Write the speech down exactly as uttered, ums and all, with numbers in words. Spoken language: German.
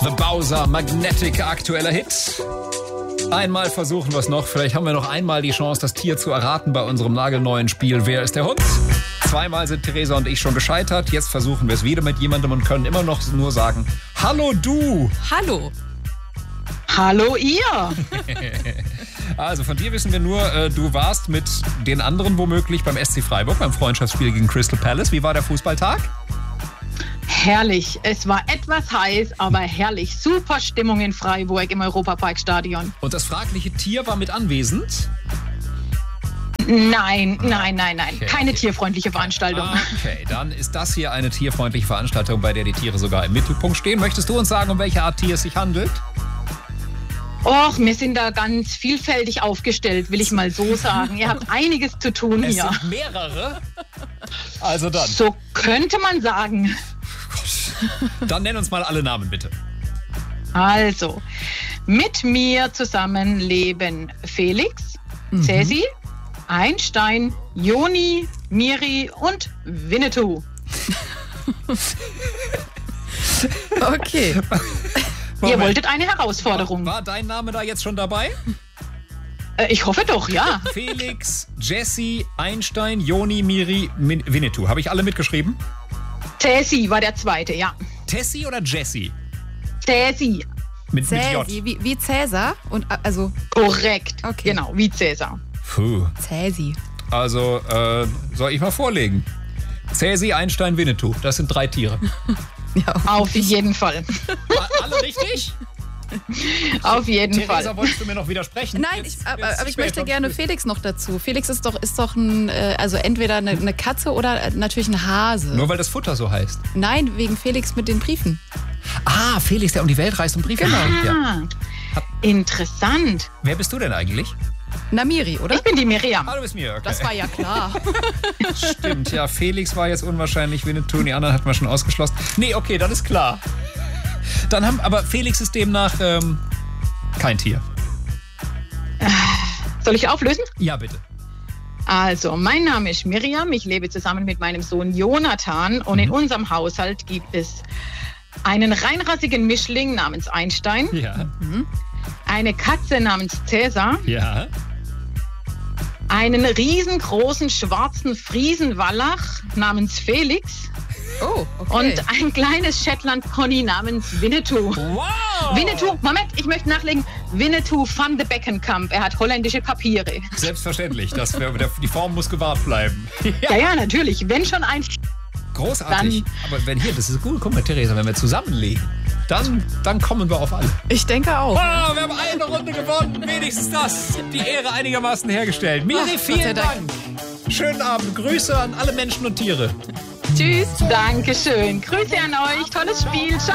The Bowser Magnetic, aktueller Hit. Einmal versuchen wir es noch. Vielleicht haben wir noch einmal die Chance, das Tier zu erraten bei unserem nagelneuen Spiel Wer ist der Hund? Zweimal sind Theresa und ich schon gescheitert. Jetzt versuchen wir es wieder mit jemandem und können immer noch nur sagen: Hallo du! Hallo! Hallo ihr! Also von dir wissen wir nur, äh, du warst mit den anderen womöglich beim S C Freiburg, beim Freundschaftsspiel gegen Crystal Palace. Wie war der Fußballtag? Herrlich. Es war etwas heiß, aber herrlich. Super Stimmung in Freiburg im Europaparkstadion. Und das fragliche Tier war mit anwesend? Nein, nein, nein, nein. Okay, Keine okay. tierfreundliche Veranstaltung. Okay, dann ist das hier eine tierfreundliche Veranstaltung, bei der die Tiere sogar im Mittelpunkt stehen. Möchtest du uns sagen, um welche Art Tier es sich handelt? Och, wir sind da ganz vielfältig aufgestellt, will ich mal so sagen. Ihr habt einiges zu tun Es hier. sind mehrere. Also dann. So könnte man sagen. Dann nenn uns mal alle Namen, bitte. Also, mit mir zusammen leben Felix, mhm. Cäsi, Einstein, Joni, Miri und Winnetou. Okay. Ihr wolltet eine Herausforderung. War, war dein Name da jetzt schon dabei? Äh, ich hoffe doch, ja. Felix, Jesse, Einstein, Joni, Miri, Min- Winnetou. Habe ich alle mitgeschrieben? Cäsi war der zweite, ja. Tessie oder Jessie? Cäsi. Mit, mit J. Cäsi, wie, wie Cäsar und also Korrekt. Okay. Genau, wie Cäsar. Puh. Cäsi. Also, äh, soll ich mal vorlegen? Cäsi, Einstein, Winnetou. Das sind drei Tiere. Ja, Auf jeden Fall. War alle richtig? Auf jeden Theresa, Fall. wolltest du mir noch widersprechen? Nein, Jetzt- ich, aber, jetzt aber ich später. möchte gerne Felix noch dazu. Felix ist doch, ist doch ein, äh, also entweder eine, eine Katze oder äh, natürlich ein Hase. Nur weil das Futter so heißt. Nein, wegen Felix mit den Briefen. Ah, Felix, der um die Welt reist und Briefe Genau. schreibt. Ja. Ah, interessant. Wer bist du denn eigentlich? Namiri, oder? Ich bin die Miriam. Ah, du bist mir, okay. Das war ja klar. Stimmt, ja, Felix war jetzt unwahrscheinlich, Winnetou, die anderen hatten wir schon ausgeschlossen. Nee, okay, dann ist klar. Dann haben, aber Felix ist demnach ähm, kein Tier. Soll ich auflösen? Ja, bitte. Also, mein Name ist Miriam. Ich lebe zusammen mit meinem Sohn Jonathan. Und in unserem Haushalt gibt es einen reinrassigen Mischling namens Einstein, Ja, eine Katze namens Cäsar, ja. einen riesengroßen schwarzen Friesenwallach namens Felix Oh, okay. und ein kleines Shetland-Pony namens Winnetou. Wow! Winnetou, Moment, ich möchte nachlegen. Winnetou van de Beckenkamp. Er hat holländische Papiere. Selbstverständlich, das wär, der, die Form muss gewahrt bleiben. Ja, ja, natürlich. Wenn schon ein... Großartig. Dann- Aber wenn hier, das ist gut, guck mal, Theresa, wenn wir zusammenlegen, dann, dann kommen wir auf alle. Ich denke auch. Oh, wir haben eine Runde gewonnen. Wenigstens das. Die Ehre einigermaßen hergestellt. Miri, Ach, Gott sei vielen Dank. Dank. Schönen Abend. Grüße an alle Menschen und Tiere. Tschüss. Dankeschön. Grüße an euch. Tolles Spiel. Ciao.